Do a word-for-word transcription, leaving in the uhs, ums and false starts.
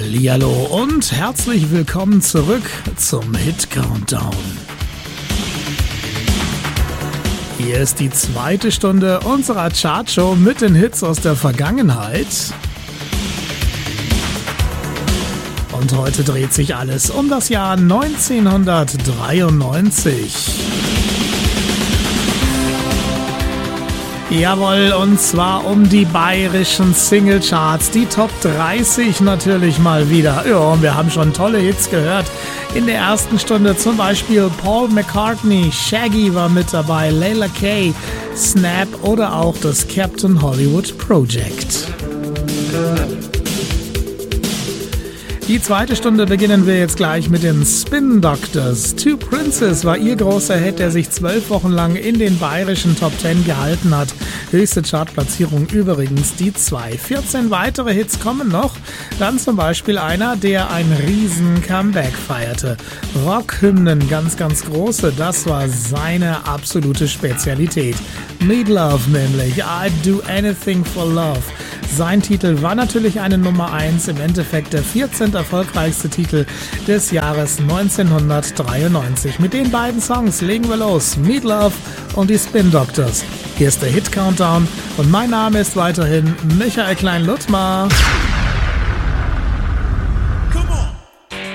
Hallihallo und herzlich willkommen zurück zum Hit Countdown. Hier ist die zweite Stunde unserer Chartshow mit den Hits aus der Vergangenheit. Und heute dreht sich alles um das Jahr neunzehnhundertdreiundneunzig. Jawohl, und zwar um die bayerischen Singlecharts, die Top dreißig natürlich mal wieder. Ja, und wir haben schon tolle Hits gehört. In der ersten Stunde zum Beispiel Paul McCartney, Shaggy war mit dabei, Layla K, Snap oder auch das Captain Hollywood Project. Die zweite Stunde beginnen wir jetzt gleich mit den Spin Doctors. Two Princes war ihr großer Hit, der sich zwölf Wochen lang in den bayerischen Top Ten gehalten hat. Höchste Chartplatzierung übrigens die zwei. vierzehn weitere Hits kommen noch. Dann zum Beispiel einer, der ein riesen Comeback feierte. Rockhymnen, ganz, ganz große, das war seine absolute Spezialität. Need Love nämlich, I'd Do Anything for Love. Sein Titel war natürlich eine Nummer eins, im Endeffekt der vierzehnte erfolgreichste Titel des Jahres neunzehnhundertdreiundneunzig. Mit den beiden Songs legen wir los, Need Love und die Spin Doctors. Hier ist der Hit Countdown und mein Name ist weiterhin Michael Klein-Luttmar.